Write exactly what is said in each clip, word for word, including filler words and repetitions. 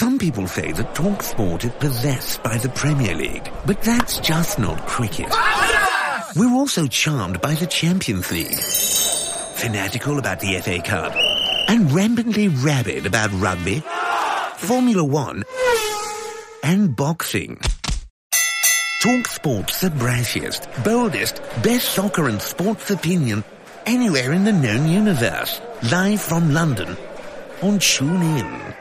Some people say that TalkSport is possessed by the Premier League, but that's just not cricket. We're also charmed by the Champions League, fanatical about the F A Cup, and rampantly rabid about rugby, Formula One, and boxing. TalkSport's the brashiest, boldest, best soccer and sports opinion anywhere in the known universe. Live from London on TuneIn.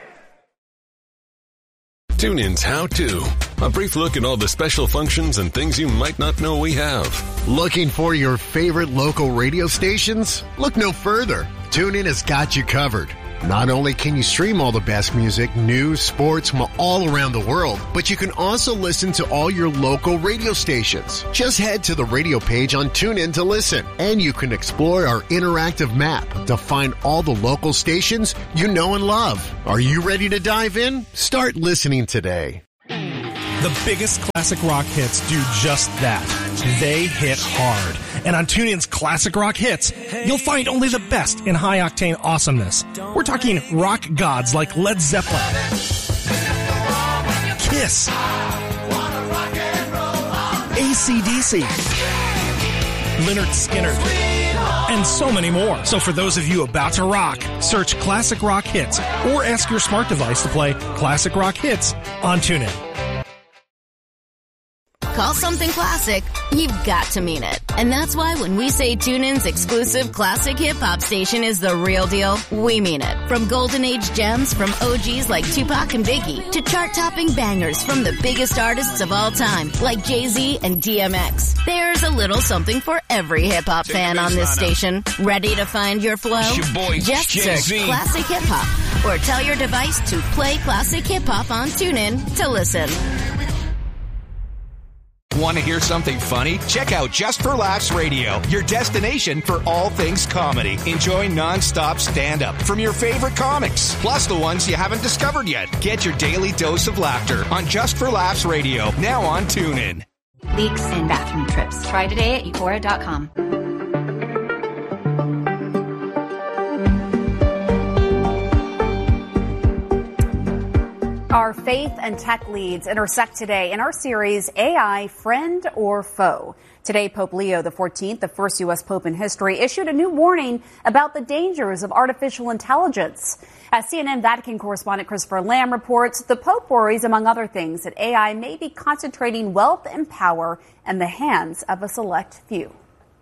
TuneIn's How To. A brief look at all the special functions and things you might not know we have. Looking for your favorite local radio stations? Look no further. TuneIn has got you covered. Not only can you stream all the best music, news, sports from all around the world, but you can also listen to all your local radio stations. Just head to the radio page on TuneIn to listen, and you can explore our interactive map to find all the local stations you know and love. Are you ready to dive in? Start listening today. The biggest classic rock hits do just that. They hit hard. And on TuneIn's Classic Rock Hits, you'll find only the best in high-octane awesomeness. We're talking rock gods like Led Zeppelin, Kiss, A C D C, Lynyrd Skynyrd, and so many more. So for those of you about to rock, search Classic Rock Hits or ask your smart device to play Classic Rock Hits on TuneIn. Call something classic, you've got to mean it. And that's why when we say TuneIn's exclusive classic hip-hop station is the real deal, we mean it. From golden age gems from O Gs like Tupac and Biggie to chart-topping bangers from the biggest artists of all time like Jay-Z and D M X. There's a little something for every hip-hop fan on this station. Ready to find your flow? Your boy, Just Jay-Z. search Classic Hip-Hop or tell your device to play Classic Hip-Hop on TuneIn to listen. Want to hear something funny? Check out Just for Laughs Radio, your destination for all things comedy. Enjoy non-stop stand-up from your favorite comics, plus the ones you haven't discovered yet. Get your daily dose of laughter on Just for Laughs Radio, now on TuneIn. Leaks and bathroom trips. Try today at Eupora dot com. Our faith and tech leads intersect today in our series, A I, Friend or Foe. Today, Pope Leo the fourteenth, the first U S Pope in history, issued a new warning about the dangers of artificial intelligence. As C N N Vatican correspondent Christopher Lamb reports, the Pope worries, among other things, that A I may be concentrating wealth and power in the hands of a select few.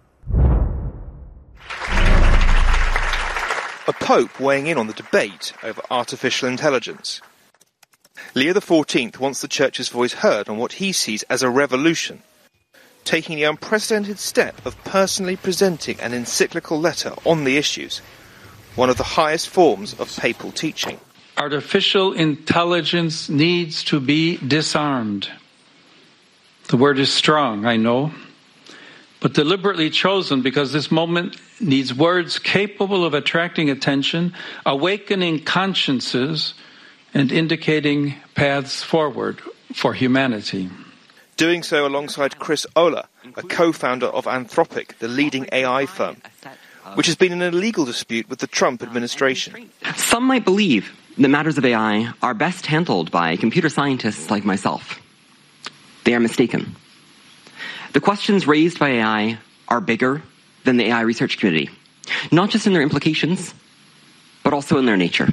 A Pope weighing in on the debate over artificial intelligence. Leo the fourteenth wants the Church's voice heard on what he sees as a revolution, taking the unprecedented step of personally presenting an encyclical letter on the issues, one of the highest forms of papal teaching. Artificial intelligence needs to be disarmed. The word is strong, I know, but deliberately chosen because this moment needs words capable of attracting attention, awakening consciences, and indicating paths forward for humanity. Doing so alongside Chris Olah, a co-founder of Anthropic, the leading A I firm, which has been in a legal dispute with the Trump administration. Some might believe that matters of A I are best handled by computer scientists like myself. They are mistaken. The questions raised by A I are bigger than the A I research community, not just in their implications, but also in their nature.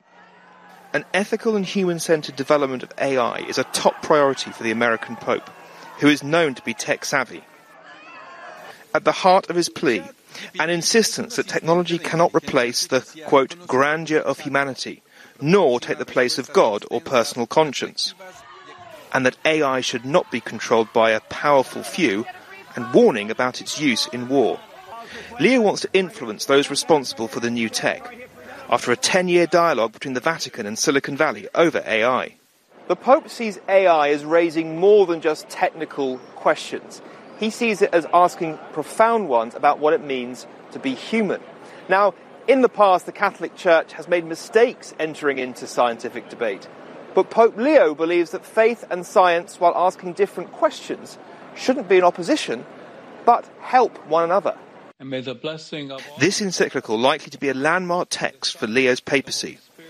An ethical and human-centered development of A I is a top priority for the American Pope, who is known to be tech-savvy. At the heart of his plea, an insistence that technology cannot replace the, quote, grandeur of humanity, nor take the place of God or personal conscience, and that A I should not be controlled by a powerful few, and warning about its use in war. Leo wants to influence those responsible for the new tech, after a ten-year dialogue between the Vatican and Silicon Valley over A I. The Pope sees A I as raising more than just technical questions. He sees it as asking profound ones about what it means to be human. Now, in the past, the Catholic Church has made mistakes entering into scientific debate. But Pope Leo believes that faith and science, while asking different questions, shouldn't be in opposition, but help one another. And may the blessing of all... This encyclical likely to be a landmark text for Leo's papacy,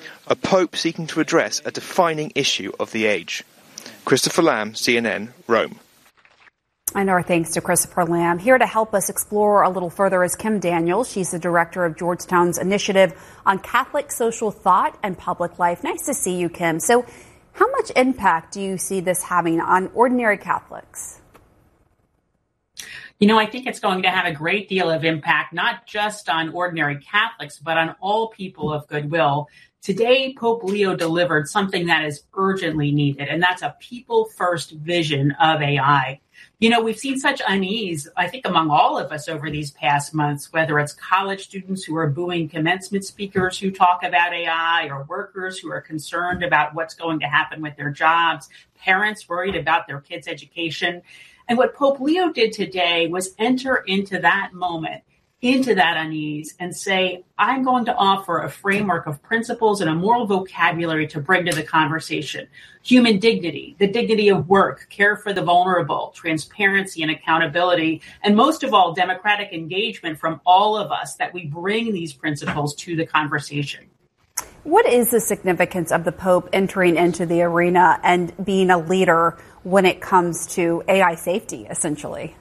a pope seeking to address a defining issue of the age. Christopher Lamb, C N N, Rome. And our thanks to Christopher Lamb. Here to help us explore a little further is Kim Daniels. She's the director of Georgetown's Initiative on Catholic Social Thought and Public Life. Nice to see you, Kim. So how much impact do you see this having on ordinary Catholics? You know, I think it's going to have a great deal of impact, not just on ordinary Catholics, but on all people of goodwill. Today, Pope Leo delivered something that is urgently needed, and that's a people-first vision of A I. You know, we've seen such unease, I think, among all of us over these past months, whether it's college students who are booing commencement speakers who talk about A I, or workers who are concerned about what's going to happen with their jobs, parents worried about their kids' education. And what Pope Leo did today was enter into that moment, into that unease, and say, I'm going to offer a framework of principles and a moral vocabulary to bring to the conversation. Human dignity, the dignity of work, care for the vulnerable, transparency and accountability, and most of all, democratic engagement from all of us, that we bring these principles to the conversation. What is the significance of the Pope entering into the arena and being a leader when it comes to A I safety, essentially?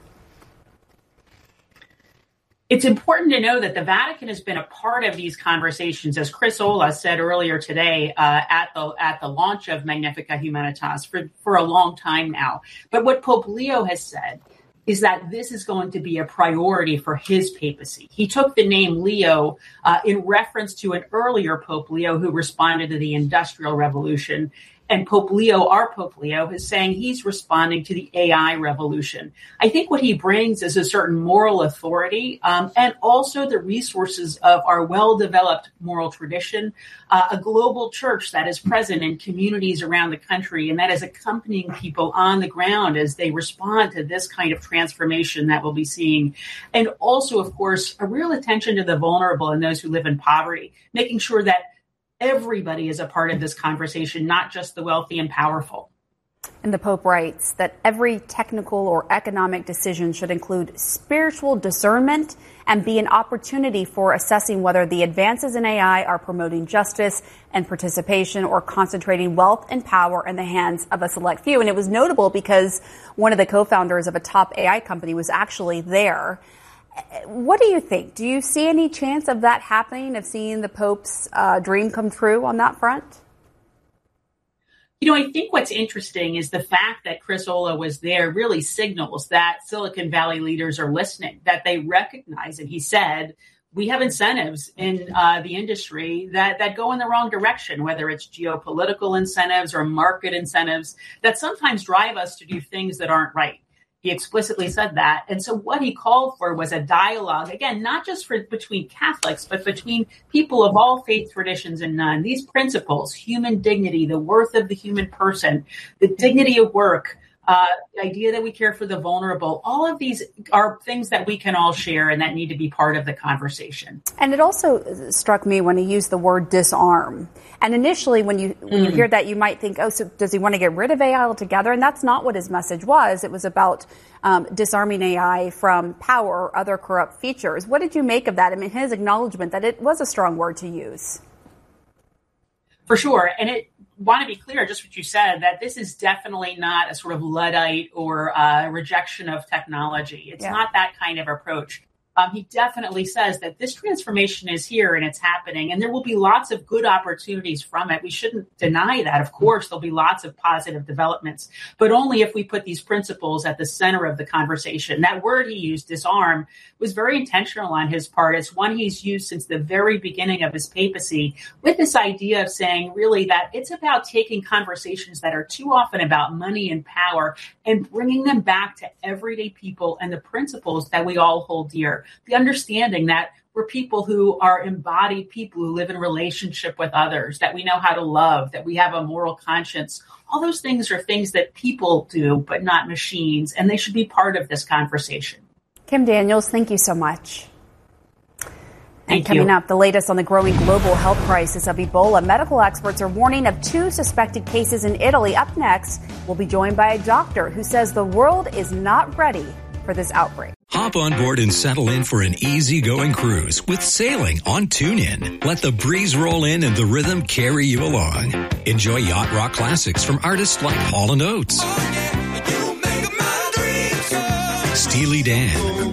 It's important to know that the Vatican has been a part of these conversations, as Chris Olah said earlier today uh, at the at the launch of Magnifica Humanitas for, for a long time now. But what Pope Leo has said is that this is going to be a priority for his papacy. He took the name Leo uh, in reference to an earlier Pope Leo who responded to the Industrial Revolution. And Pope Leo, our Pope Leo, is saying he's responding to the A I revolution. I think what he brings is a certain moral authority um, and also the resources of our well-developed moral tradition, uh, a global church that is present in communities around the country and that is accompanying people on the ground as they respond to this kind of transformation that we'll be seeing. And also, of course, a real attention to the vulnerable and those who live in poverty, making sure that everybody is a part of this conversation, not just the wealthy and powerful. And the Pope writes that every technical or economic decision should include spiritual discernment and be an opportunity for assessing whether the advances in A I are promoting justice and participation or concentrating wealth and power in the hands of a select few. And it was notable because one of the co-founders of a top A I company was actually there. What do you think? Do you see any chance of that happening, of seeing the Pope's uh, dream come true on that front? You know, I think what's interesting is the fact that Chris Olah was there really signals that Silicon Valley leaders are listening, that they recognize, and he said, we have incentives in uh, the industry that, that go in the wrong direction, whether it's geopolitical incentives or market incentives that sometimes drive us to do things that aren't right. He explicitly said that. And so what he called for was a dialogue, again, not just for between Catholics, but between people of all faith traditions and none. These principles, human dignity, the worth of the human person, the dignity of work, uh, the idea that we care for the vulnerable, all of these are things that we can all share and that need to be part of the conversation. And it also struck me when he used the word disarm. And initially, when you when you hear that, you might think, oh, so does he want to get rid of A I altogether? And that's not what his message was. It was about um, disarming A I from power or other corrupt features. What did you make of that? I mean, his acknowledgement that it was a strong word to use. For sure. And it want to be clear, just what you said, that this is definitely not a sort of Luddite or uh, rejection of technology. It's yeah. not that kind of approach. Um, he definitely says that this transformation is here and it's happening, and there will be lots of good opportunities from it. We shouldn't deny that. Of course, there'll be lots of positive developments, but only if we put these principles at the center of the conversation. That word he used, disarm, was very intentional on his part. It's one he's used since the very beginning of his papacy, with this idea of saying really that it's about taking conversations that are too often about money and power and bringing them back to everyday people and the principles that we all hold dear. The understanding that we're people who are embodied people who live in relationship with others, that we know how to love, that we have a moral conscience. All those things are things that people do, but not machines, and they should be part of this conversation. Kim Daniels, thank you so much. Thank and coming you. up, the latest on the growing global health crisis of Ebola. Medical experts are warning of two suspected cases in Italy. Up next, we'll be joined by a doctor who says the world is not ready for this outbreak. Hi. Hop on board and settle in for an easygoing cruise with Sailing on TuneIn. Let the breeze roll in and the rhythm carry you along. Enjoy yacht rock classics from artists like Hall and Oates, Steely Dan,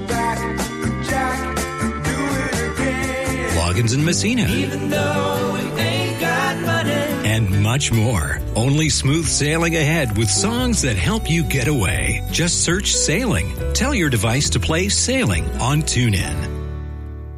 Loggins and Messina, even though we ain't got money, and much more. Only smooth sailing ahead with songs that help you get away. Just search Sailing. Tell your device to play Sailing on TuneIn.